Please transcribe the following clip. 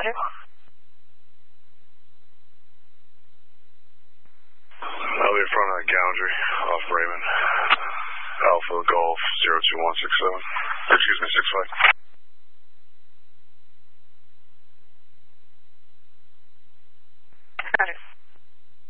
Roger. I'll be in front of that Gounder off Raymond. Alpha Golf 02167. Excuse me, 65.